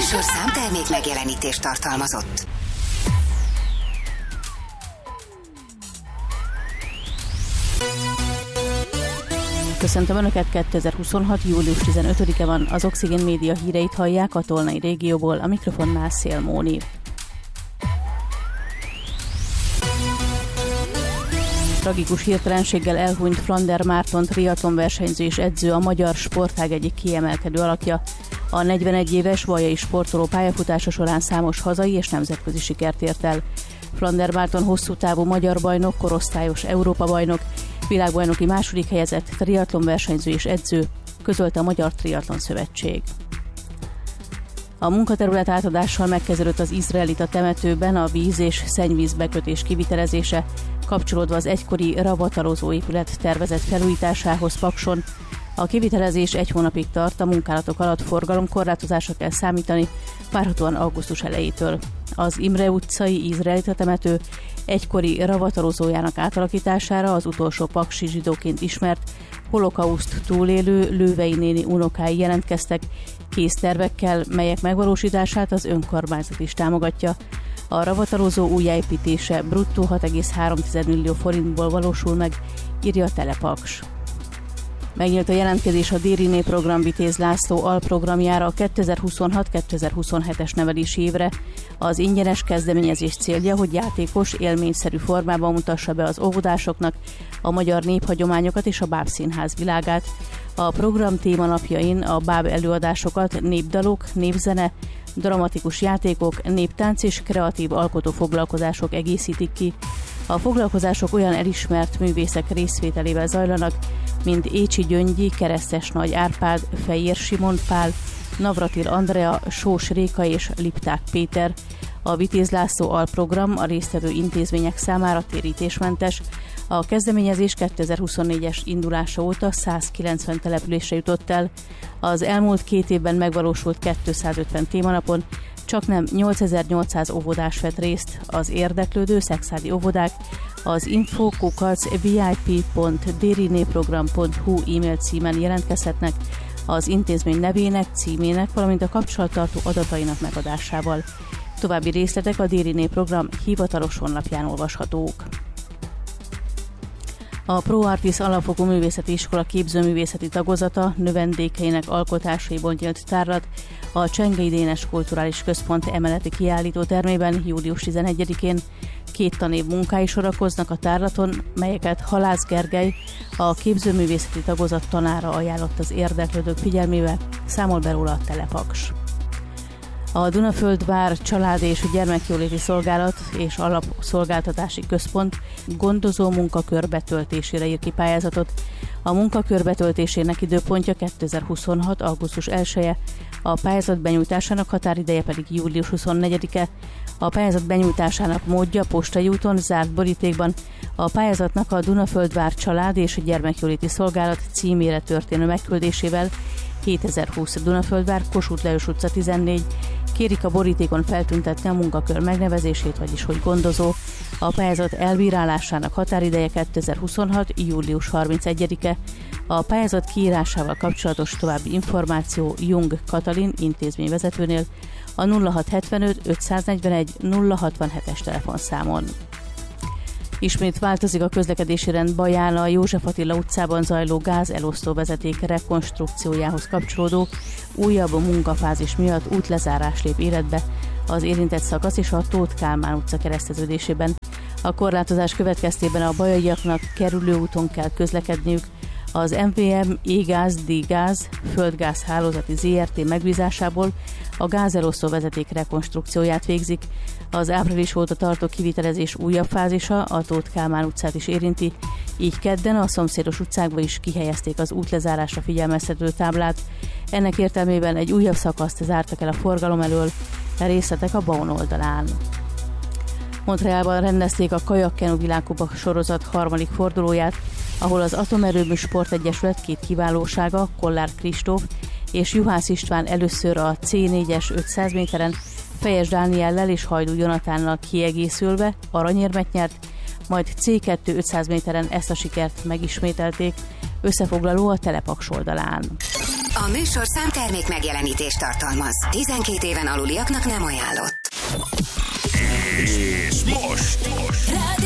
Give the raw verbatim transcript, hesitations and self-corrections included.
műsorszám termék megjelenítést tartalmazott. Köszöntöm Önöket, kétezer-huszonhat. július tizenötödike van, az Oxigén Média híreit hallják a Tolnai régióból, a mikrofonnál Szél Móni. Tragikus hirtelenséggel elhunyt Flander Márton triatlon versenyző és edző, a magyar sportág egyik kiemelkedő alakja. A negyvenegy éves vajai sportoló pályafutása során számos hazai és nemzetközi sikert ért el. Flander Márton hosszú távú magyar bajnok, korosztályos Európa bajnok, világbajnoki második helyezett, triatlon versenyző és edző, közölte a Magyar Triatlon Szövetség. A munkaterület átadással megkezdődött az izraelita temetőben a víz és szennyvíz bekötés kivitelezése, kapcsolódva az egykori ravatalozó épület tervezett felújításához Pakson. A kivitelezés egy hónapig tart, a munkálatok alatt forgalomkorlátozásra kell számítani, várhatóan augusztus elejétől. Az Imre utcai izraelita temető egykori ravatalozójának átalakítására az utolsó paksi zsidóként ismert holokauszt túlélő Lővei néni unokái jelentkeztek kész tervekkel, melyek megvalósítását az önkormányzat is támogatja. A ravatalozó újjáépítése bruttó hat egész három millió forintból valósul meg, írja a Telepaks. Megnyílt a jelentkezés a Dériné program Vitéz László alprogramjára a kétezer-huszonhat kétezer-huszonhetes nevelési évre. Az ingyenes kezdeményezés célja, hogy játékos, élményszerű formában mutassa be az óvodásoknak a magyar néphagyományokat és a bábszínház világát. A program témanapjain a báb előadásokat népdalok, népzene, dramatikus játékok, néptánc és kreatív alkotófoglalkozások egészítik ki. A foglalkozások olyan elismert művészek részvételével zajlanak, mint Écsi Gyöngyi, Keresztes Nagy Árpád, Fejér Simon Pál, Navratil Andrea, Sós Réka és Lipták Péter. A Vitéz László alprogram a résztvevő intézmények számára térítésmentes. A kezdeményezés kétezer-huszonnégyes indulása óta százkilencven településre jutott el. Az elmúlt két évben megvalósult kétszázötven témanapon csaknem nyolcezer-nyolcszáz óvodás vett részt. Az érdeklődő szexádi óvodák az info kukac vip pont dérinéprogram pont hu e-mail címen jelentkezhetnek az intézmény nevének, címének, valamint a kapcsolattartó adatainak megadásával. További részletek a Dériné program hivatalos honlapján olvashatók. A ProArtis alapfokú művészeti iskola képzőművészeti tagozata növendékeinek alkotásaiból nyílt tárlat a Csengei Dénes Kulturális Központ emeleti kiállító termében július tizenegyedikén. Két tanév munkái sorakoznak a tárlaton, melyeket Halász Gergely, a képzőművészeti tagozat tanára ajánlott az érdeklődők figyelmébe, számol be róla a Telepaks. A Dunaföldvár Család és Gyermekjóléti Szolgálat és Alapszolgáltatási Központ gondozó munkakör betöltésére ír ki pályázatot. A munkakör betöltésének időpontja kétezer-huszonhat. augusztus elseje, a pályázat benyújtásának határideje pedig július huszonnegyedike. A pályázat benyújtásának módja postai úton, zárt borítékban. A pályázatnak a Dunaföldvár Család és Gyermekjóléti Szolgálat címére történő megküldésével hétezer-húsz Dunaföldvár, Kossuth Lajos utca tizennégy. Kérik a borítékon feltüntetni a munkakör megnevezését, vagyis hogy gondozó. A pályázat elbírálásának határideje kétezer-huszonhat. július harmincegyedike. A pályázat kiírásával kapcsolatos további információ Jung Katalin intézményvezetőnél a nulla hat hetvenöt ötszáznegyvenegy nulla hatvanhetes telefonszámon. Ismét változik a közlekedési rend Baján a József Attila utcában zajló gázelosztó vezeték rekonstrukciójához kapcsolódó újabb munkafázis miatt útlezárás lép életbe az érintett szakasz és a Tóth Kálmán utca kereszteződésében. A korlátozás következtében a bajaiaknak kerülőúton kell közlekedniük. Az em vé em E-gáz, D-gáz, Földgáz Hálózati zé er té megbízásából a gázelosztó vezeték rekonstrukcióját végzik. Az április óta tartó kivitelezés újabb fázisa a Tóth Kálmán utcát is érinti, így kedden a szomszédos utcákba is kihelyezték az útlezárásra figyelmeztető táblát. Ennek értelmében egy újabb szakaszt zártak el a forgalom elől, a részletek a Baon oldalán. Montrealban rendezték a Kajakkenu világkupa sorozat harmadik fordulóját, ahol az Atomerőmű Sportegyesület két kiválósága, Kollár Kristóf és Juhász István először a cé négyes ötszáz méteren Fejes Dániellel és Hajdú Jonatánnal kiegészülve aranyérmet nyert, majd cé kettő ötszáz méteren ezt a sikert megismételték. Összefoglaló a Telepaks oldalán. A műsor számtermék megjelenítést tartalmaz. tizenkét éven aluliaknak nem ajánlott. És most! most.